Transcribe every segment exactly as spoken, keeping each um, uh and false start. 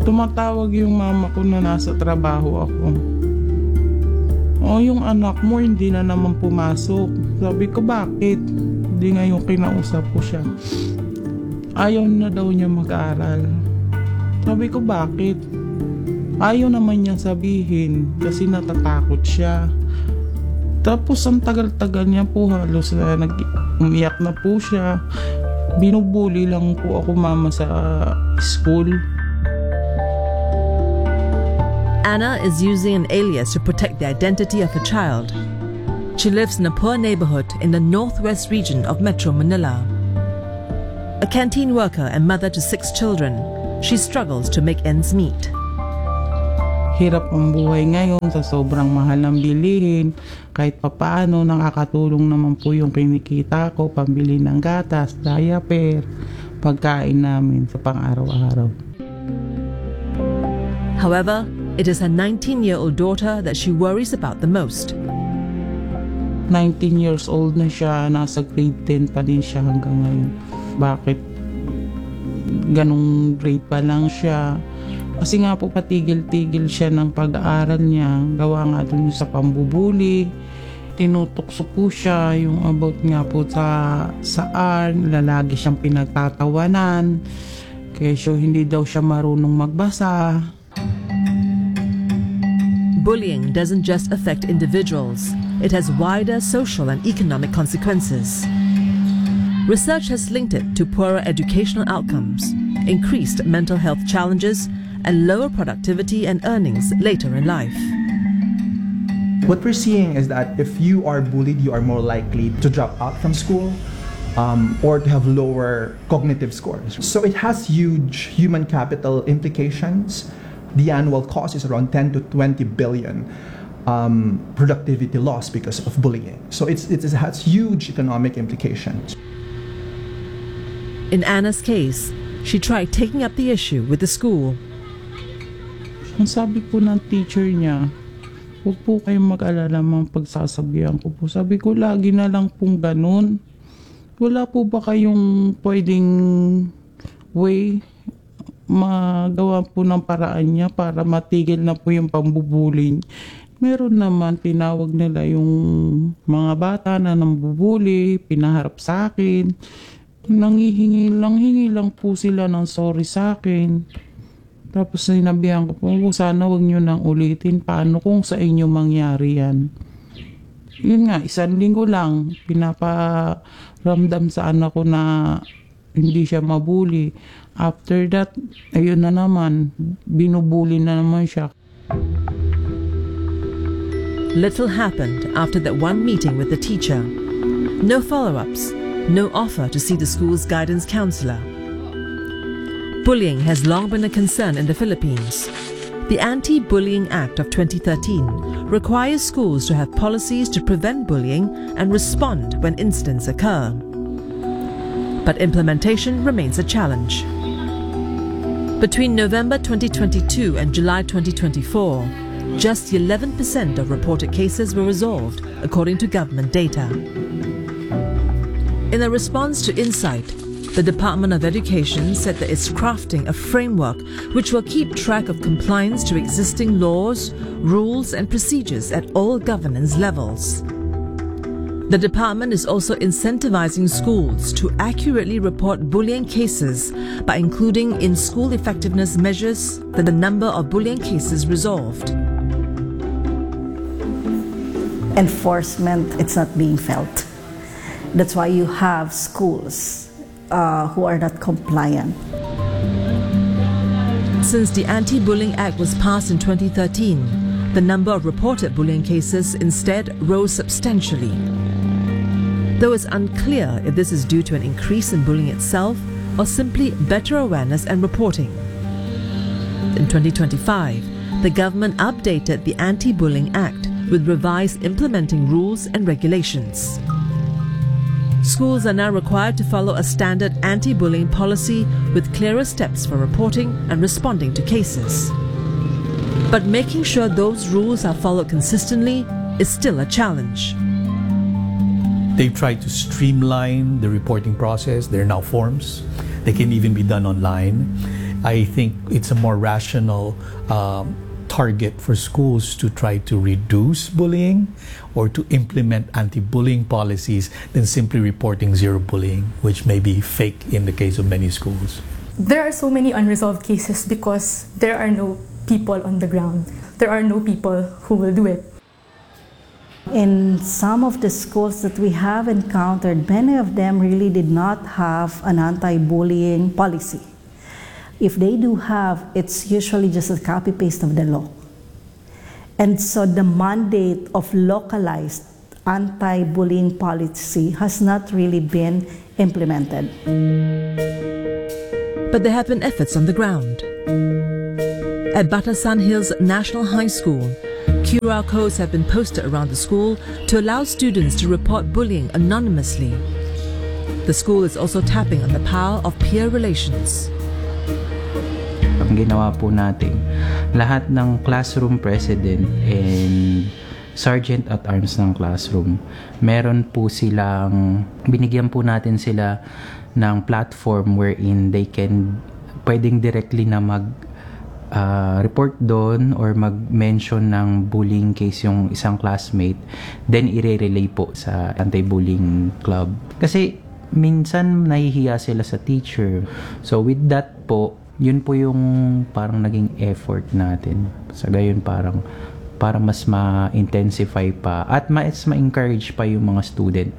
Tumatawag yung mama ko na nasa trabaho ako. O, yung anak mo hindi na naman pumasok. Sabi ko, bakit? Hindi nga yung kinausap ko siya. Ayaw na daw niya mag-aral. Sabi ko, bakit? Ayaw naman niya sabihin kasi natatakot siya. Tapos ang tagal-tagal niya po, halos na nag-umiyak na po siya. Binubuli lang po ako mama sa school. Anna is using an alias to protect the identity of her child. She lives in a poor neighborhood in the northwest region of Metro Manila. A canteen worker and mother to six children, she struggles to make ends meet. Hirap ang buhay ngayon sa sobrang mahal ng bilihin. Kahit papaano, nakakatulong naman po yung kinikita ko, pambili ng gatas, diaper, pagkain namin sa pang-araw-araw. However, it is her nineteen-year-old daughter that she worries about the most. nineteen years old na siya, nasa grade ten pa din siya hanggang ngayon. Bakit ganong grade pa lang siya? Kasi nga po patigil-tigil siya ng pag-aaral niya, gawa nga dun sa pambubuli. Tinutokso po siya yung about nga po sa saan, lalagi siyang pinagtatawanan. Kesyo hindi daw siya marunong magbasa. Bullying doesn't just affect individuals, it has wider social and economic consequences. Research has linked it to poorer educational outcomes, increased mental health challenges, and lower productivity and earnings later in life. What we're seeing is that if you are bullied, you are more likely to drop out from school um, or to have lower cognitive scores. So it has huge human capital implications. The annual cost is around ten to twenty billion um, productivity loss because of bullying. So it's, it has huge economic implications. In Anna's case, she tried taking up the issue with the school. Ang sabi po ng teacher niya, huwag po kayong mag-alala mga pagsasabihan ko po. Sabi ko, lagi na lang pong ganun. Wala po ba kayong pwedeng way magawa po ng paraan niya para matigil na po yung pambubuli? Meron naman, tinawag nila yung mga bata na nambubuli, pinaharap sa akin. Nanghihingi lang, hingi lang po sila ng sorry sa akin. Tapos sinabihan ko po, sana wag nyo nang ulitin. Paano kung sa inyo mangyari yan? Yun nga, isang linggo lang, pinaparamdam sa anak ko na hindi siya mabuli. After that, ayun na naman, binubuli na naman siya. Little happened after that one meeting with the teacher. No follow-ups, no offer to see the school's guidance counselor. Bullying has long been a concern in the Philippines. The Anti-Bullying Act of twenty thirteen requires schools to have policies to prevent bullying and respond when incidents occur. But implementation remains a challenge. Between November twenty twenty-two and July twenty twenty-four, just eleven percent of reported cases were resolved, according to government data. In a response to Insight, the Department of Education said that it's crafting a framework which will keep track of compliance to existing laws, rules, and procedures at all governance levels. The department is also incentivizing schools to accurately report bullying cases by including in school effectiveness measures the number of bullying cases resolved. Enforcement, it's not being felt. That's why you have schools uh, who are not compliant. Since the Anti-Bullying Act was passed in twenty thirteen, the number of reported bullying cases instead rose substantially. Though it's unclear if this is due to an increase in bullying itself or simply better awareness and reporting. In twenty twenty-five, the government updated the Anti-Bullying Act with revised implementing rules and regulations. Schools are now required to follow a standard anti-bullying policy with clearer steps for reporting and responding to cases. But making sure those rules are followed consistently is still a challenge. They've tried to streamline the reporting process. There are now forms. They can even be done online. I think it's a more rational um, target for schools to try to reduce bullying or to implement anti-bullying policies than simply reporting zero bullying, which may be fake in the case of many schools. There are so many unresolved cases because there are no people on the ground. There are no people who will do it. In some of the schools that we have encountered, many of them really did not have an anti-bullying policy. If they do have, it's usually just a copy-paste of the law. And so the mandate of localized anti-bullying policy has not really been implemented. But there have been efforts on the ground. At Batasan Hills National High School, Q R codes have been posted around the school to allow students to report bullying anonymously. The school is also tapping on the power of peer relations. Ang ginawa po natin, lahat ng classroom president and sergeant at arms ng classroom, meron po silang, binigyan po natin sila ng platform wherein they can, pwedeng directly na mag uh, report doon or mag-mention ng bullying case yung isang classmate, then i-relay po sa anti-bullying club. Kasi minsan nahihiya sila sa teacher. So with that po, yun po yung parang naging effort natin. Sa gayon parang para mas ma-intensify pa at mas ma-encourage pa yung mga student.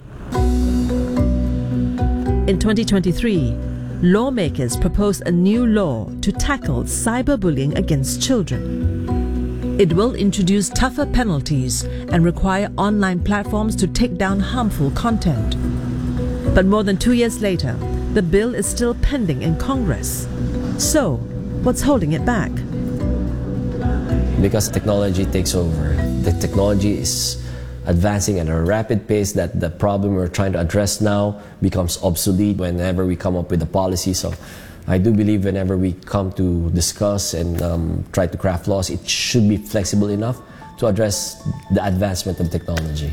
In twenty twenty-three, lawmakers proposed a new law to tackle cyberbullying against children. It will introduce tougher penalties and require online platforms to take down harmful content. But more than two years later, the bill is still pending in Congress. So, what's holding it back? Because technology takes over. The technology is advancing at a rapid pace that the problem we're trying to address now becomes obsolete whenever we come up with a policy. So I do believe whenever we come to discuss and um, try to craft laws, it should be flexible enough to address the advancement of technology.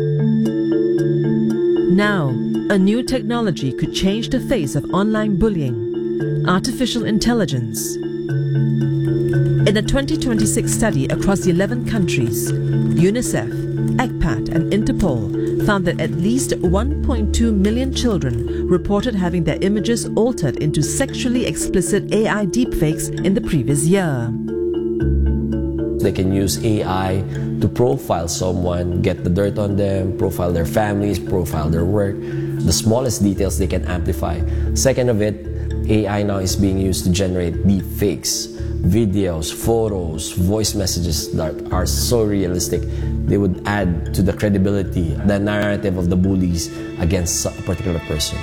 Now, a new technology could change the face of online bullying: artificial intelligence. In a twenty twenty-six study across the eleven countries, UNICEF, ECPAT and Interpol found that at least one point two million children reported having their images altered into sexually explicit A I deepfakes in the previous year. They can use A I to profile someone, get the dirt on them, profile their families, profile their work. The smallest details they can amplify. Second of it, A I now is being used to generate deep fakes, videos, photos, voice messages that are so realistic. They would add to the credibility, the narrative of the bullies against a particular person.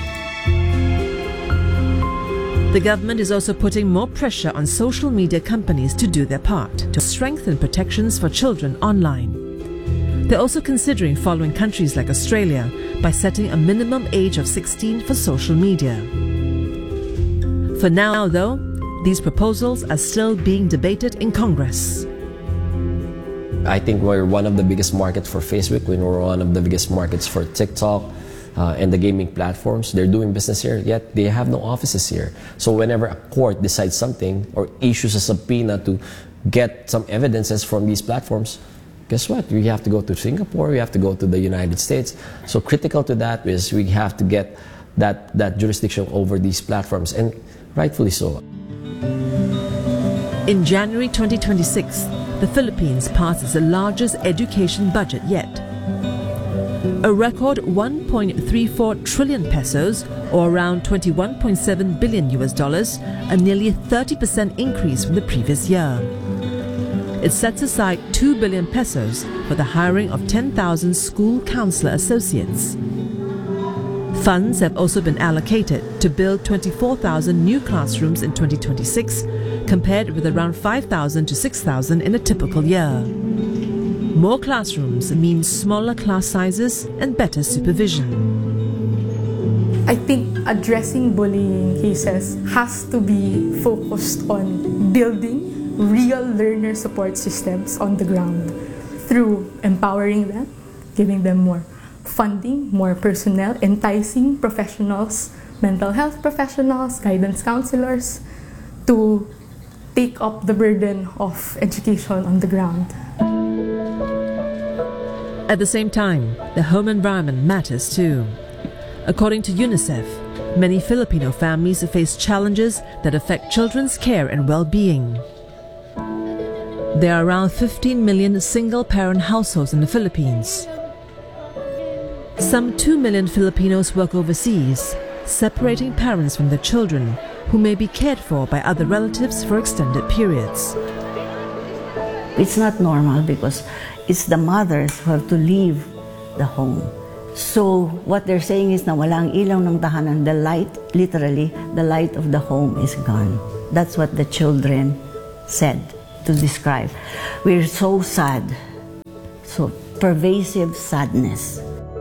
The government is also putting more pressure on social media companies to do their part to strengthen protections for children online. They're also considering following countries like Australia by setting a minimum age of sixteen for social media. For now, though, these proposals are still being debated in Congress. I think we're one of the biggest markets for Facebook, we're one of the biggest markets for TikTok uh, and the gaming platforms. They're doing business here, yet they have no offices here. So whenever a court decides something or issues a subpoena to get some evidences from these platforms, guess what? We have to go to Singapore, we have to go to the United States. So critical to that is we have to get that, that jurisdiction over these platforms, and rightfully so. In January twenty twenty-six, the Philippines passed its largest education budget yet. A record one point three four trillion pesos, or around twenty-one point seven billion U S dollars, a nearly thirty percent increase from the previous year. It sets aside two billion pesos for the hiring of ten thousand school counselor associates. Funds have also been allocated to build twenty-four thousand new classrooms in twenty twenty-six, compared with around five thousand to six thousand in a typical year. More classrooms means smaller class sizes and better supervision. I think addressing bullying cases has to be focused on building real learner support systems on the ground through empowering them, giving them more funding, more personnel, enticing professionals, mental health professionals, guidance counselors to take up the burden of education on the ground. At the same time, the home environment matters too. According to UNICEF, many Filipino families face challenges that affect children's care and well-being. There are around fifteen million single-parent households in the Philippines. Some two million Filipinos work overseas, separating parents from their children, who may be cared for by other relatives for extended periods. It's not normal because it's the mothers who have to leave the home. So what they're saying is na walang ilaw ng tahanan, the light, literally, the light of the home is gone. That's what the children said to describe. We're so sad, so pervasive sadness.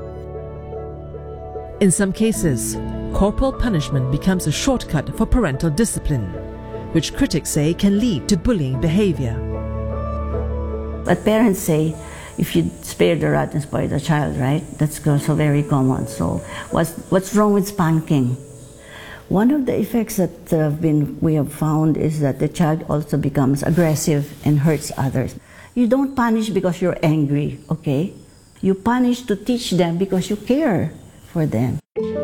In some cases, corporal punishment becomes a shortcut for parental discipline, which critics say can lead to bullying behavior. But parents say, if you spare the rod and spoil the child, right? That's also very common. So what's, what's wrong with spanking? One of the effects that have been, we have found is that the child also becomes aggressive and hurts others. You don't punish because you're angry, okay? You punish to teach them because you care for them.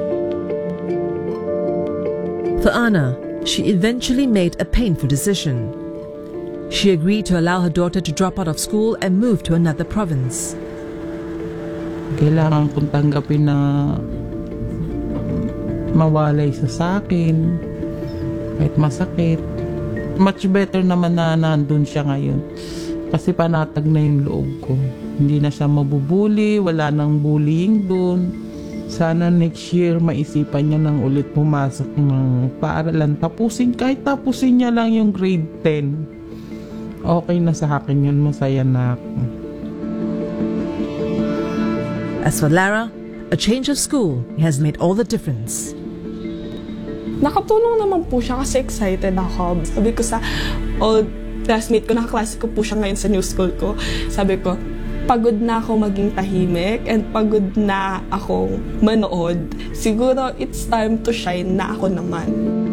For Ana, she eventually made a painful decision. She agreed to allow her daughter to drop out of school and move to another province. Kailangan kong tanggapin na mawalay sa sakin, kahit masakit. Much better naman na nandun siya ngayon. Kasi panatag na yung loob ko. Hindi na siya mabubuli, wala nang bullying dun. Sana next year maisipan niya nang ulit pumasok ng paaralan. Tapusin, kahit tapusin niya lang yung grade ten. Okay na sa akin yun, masaya na ako. As for Lara, a change of school has made all the difference. Nakatulong naman po siya kasi excited ako. Sabi ko sa old classmate ko, nakaklase ko po siya ngayon sa new school ko. Sabi ko, pagod na ako maging tahimik and pagod na ako manood. Siguro it's time to shine na ako naman.